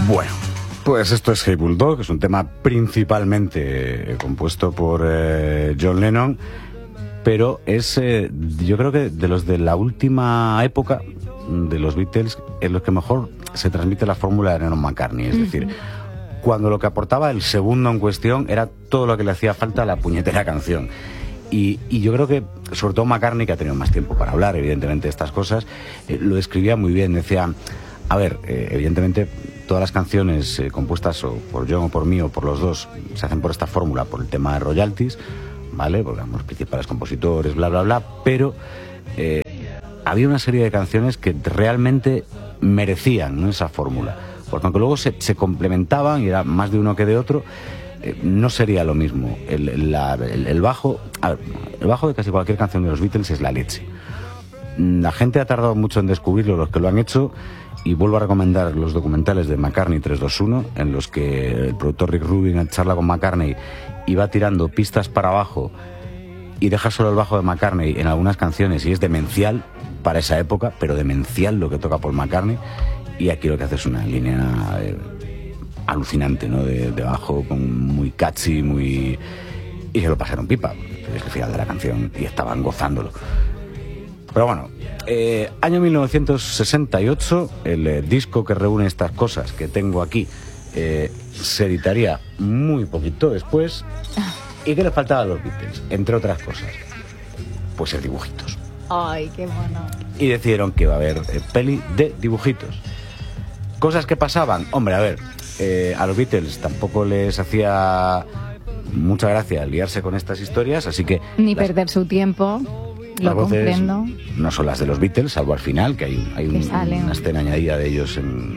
Bueno, pues esto es Hey Bulldog, es un tema principalmente compuesto por John Lennon, pero es, yo creo que de los de la última época de los Beatles, es los que mejor se transmite la fórmula de Lennon-McCartney, es decir, cuando lo que aportaba el segundo en cuestión era todo lo que le hacía falta a la puñetera canción. Y yo creo que, sobre todo McCartney, que ha tenido más tiempo para hablar, evidentemente, de estas cosas, lo escribía muy bien. Decía, a ver, evidentemente, todas las canciones compuestas o por John o por mí o por los dos se hacen por esta fórmula, por el tema de royalties, ¿vale? Porque los principales compositores, bla, bla, bla, pero había una serie de canciones que realmente merecían, ¿no?, esa fórmula. Porque aunque luego se complementaban y era más de uno que de otro, no sería lo mismo. El bajo, a ver, el bajo de casi cualquier canción de los Beatles es la leche. La gente ha tardado mucho en descubrirlo, los que lo han hecho, y vuelvo a recomendar los documentales de McCartney 321, en los que el productor Rick Rubin charla con McCartney y va tirando pistas para abajo y deja solo el bajo de McCartney en algunas canciones, y es demencial para esa época, pero demencial lo que toca Paul McCartney. Y aquí lo que hace es una línea alucinante, ¿no?, de bajo, muy catchy, y se lo pasaron pipa, es el final de la canción y estaban gozándolo. Pero bueno, año 1968, el disco que reúne estas cosas que tengo aquí se editaría muy poquito después. ¿Y qué le faltaba a los Beatles? Entre otras cosas, pues el dibujitos. ¡Ay, qué mono! Y decidieron que iba a haber peli de dibujitos. Cosas que pasaban, hombre, a ver, a los Beatles tampoco les hacía mucha gracia liarse con estas historias, así que... Ni perder su tiempo, lo comprendo. No son las de los Beatles, salvo al final, que hay una escena añadida de ellos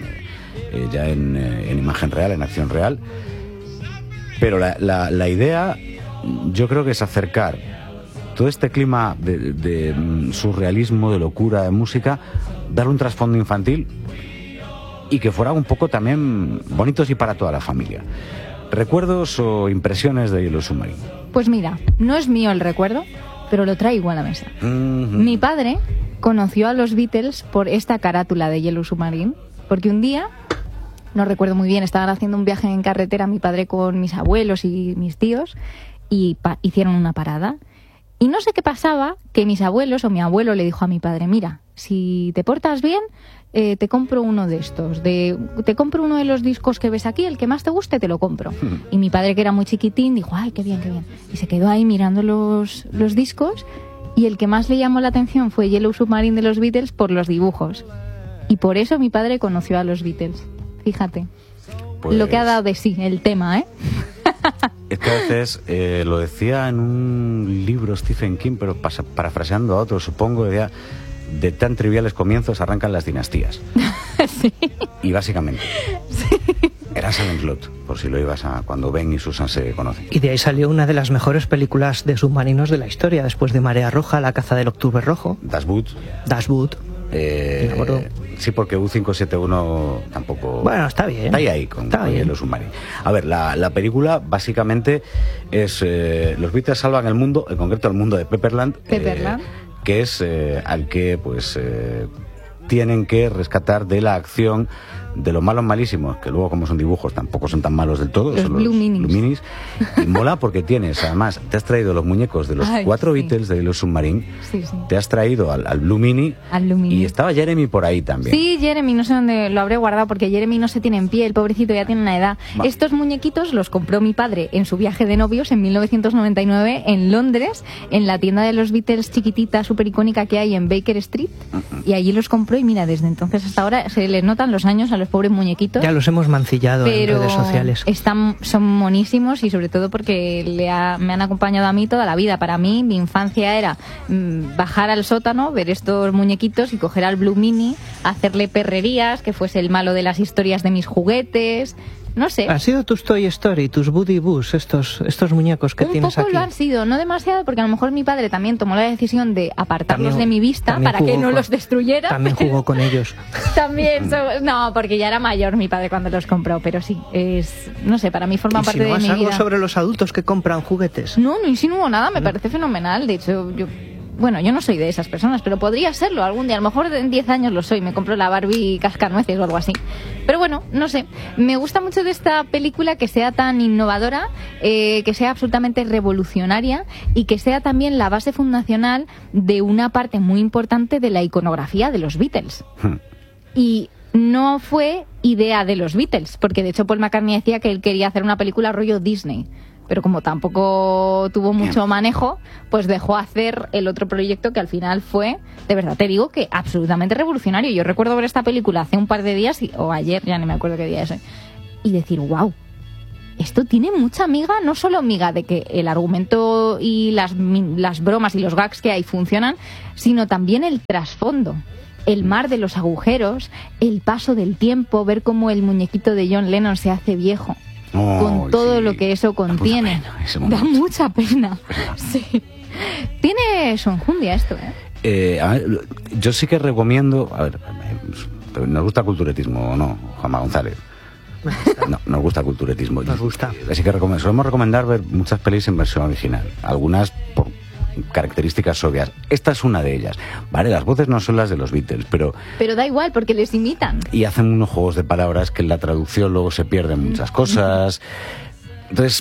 ya en imagen real, en acción real. Pero la idea, yo creo que es acercar todo este clima de surrealismo, de locura, de música, darle un trasfondo infantil y que fuera un poco también bonitos y para toda la familia. ¿Recuerdos o impresiones de Yellow Submarine? Pues mira, no es mío el recuerdo, pero lo traigo a la mesa. Mi padre conoció a los Beatles por esta carátula de Yellow Submarine, porque un día, no recuerdo muy bien, estaban haciendo un viaje en carretera mi padre con mis abuelos y mis tíos, y hicieron una parada. Y no sé qué pasaba, que mis abuelos o mi abuelo le dijo a mi padre, mira, si te portas bien, te compro uno de estos, te compro uno de los discos que ves aquí, el que más te guste te lo compro. Y mi padre, que era muy chiquitín, dijo, ay, qué bien, qué bien. Y se quedó ahí mirando los discos, y el que más le llamó la atención fue Yellow Submarine de los Beatles por los dibujos. Y por eso mi padre conoció a los Beatles. Fíjate, pues... lo que ha dado de sí el tema, ¿eh? Es que a veces, lo decía en un libro Stephen King, pero parafraseando a otro, supongo, de tan triviales comienzos arrancan las dinastías. Sí. Y básicamente sí. Era Salem Slot, por si lo ibas a cuando Ben y Susan se conocen. Y de ahí salió una de las mejores películas de submarinos de la historia, después de Marea Roja, La caza del octubre rojo. Das Boot. Sí, porque U-571 tampoco... Bueno, está bien. Está ahí con Yellow Submarine. A ver, la película básicamente es... los Beatles salvan el mundo, en concreto el mundo de Pepperland. Que es al que pues tienen que rescatar de la acción de los malos malísimos, que luego, como son dibujos, tampoco son tan malos del todo, son los Blue Minis. Y mola porque tienes, además, te has traído los muñecos de los cuatro Beatles de los Submarine, te has traído al Blue Mini, y estaba Jeremy por ahí también. Sí, Jeremy, no sé dónde lo habré guardado, porque Jeremy no se tiene en pie, el pobrecito ya tiene una edad. Estos muñequitos los compró mi padre en su viaje de novios en 1999 en Londres, en la tienda de los Beatles chiquitita, súper icónica que hay en Baker Street, y allí los compró, y mira, desde entonces hasta ahora se les notan los años a los pobres muñequitos. Ya los hemos mancillado en redes sociales. Son monísimos, y sobre todo porque me han acompañado a mí toda la vida. Para mí, mi infancia era bajar al sótano, ver estos muñequitos y coger al Blue Mini, hacerle perrerías, que fuese el malo de las historias de mis juguetes. No sé. ¿Han sido tus Toy Story, tus Woody Bus, estos muñecos que tienes aquí? Un poco lo han sido, no demasiado, porque a lo mejor mi padre también tomó la decisión de apartarlos de mi vista para que no los destruyera. También jugó con ellos. También, no, porque ya era mayor mi padre cuando los compró, pero sí, no sé, para mí forman parte de mi vida. ¿Algo sobre los adultos que compran juguetes? No insinúo nada, me parece fenomenal. De hecho, yo Bueno, yo no soy de esas personas, pero podría serlo algún día. A lo mejor en 10 años lo soy. Me compro la Barbie cascanueces o algo así. Pero bueno, no sé. Me gusta mucho de esta película que sea tan innovadora, que sea absolutamente revolucionaria y que sea también la base fundacional de una parte muy importante de la iconografía de los Beatles. Y no fue idea de los Beatles, porque de hecho Paul McCartney decía que él quería hacer una película rollo Disney. Pero como tampoco tuvo mucho manejo, pues dejó hacer el otro proyecto que al final fue, de verdad te digo, que absolutamente revolucionario. Yo recuerdo ver esta película hace un par de días, o ayer, ya no me acuerdo qué día es hoy, y decir, wow, esto tiene mucha miga, no solo miga de que el argumento y las bromas y los gags que hay funcionan, sino también el trasfondo. El mar de los agujeros, el paso del tiempo, ver cómo el muñequito de John Lennon se hace viejo. Con todo lo que eso contiene. Da mucha pena. Sí. Tiene su enjundia esto, A ver, yo sí que recomiendo... A ver, ¿nos gusta culturetismo o no, Juanma González? No, nos gusta culturetismo. Nos gusta. Así que solemos recomendar ver muchas pelis en versión original. Algunas por características obvias. Esta es una de ellas. Vale, las voces no son las de los Beatles, pero da igual, porque les imitan. Y hacen unos juegos de palabras que en la traducción luego se pierden muchas cosas. Entonces,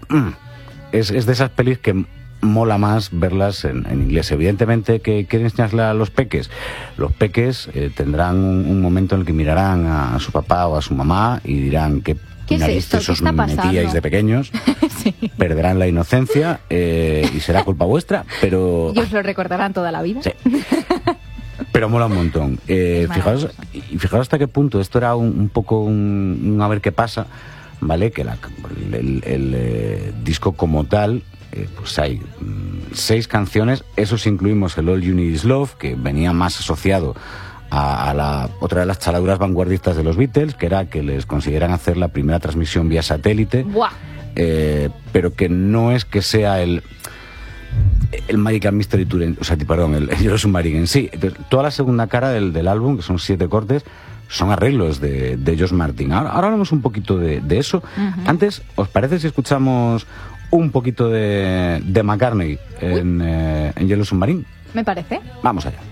es de esas pelis que mola más verlas en inglés. Evidentemente, que quieren enseñarle a los peques. Los peques tendrán un momento en el que mirarán a su papá o a su mamá y dirán que narices os metíais de pequeños. Sí. Perderán la inocencia y será culpa vuestra, pero... Y os lo recordarán toda la vida. Sí. Pero mola un montón. Fijaos hasta qué punto esto era un poco un a ver qué pasa, ¿vale? Que el disco como tal, pues hay 6 canciones, eso si incluimos el All You Need Is Love, que venía más asociado a la otra de las chaladuras vanguardistas de los Beatles, que era que les consideran hacer la primera transmisión vía satélite. ¡Buah! Pero que no es que sea el Magical Mystery Tour, el Yellow Submarine en sí. Entonces, toda la segunda cara del álbum, que son 7 cortes, son arreglos de George Martin. Ahora hablamos un poquito de eso. Uh-huh. Antes, ¿os parece si escuchamos un poquito de McCartney en Yellow Submarine? Me parece. Vamos allá.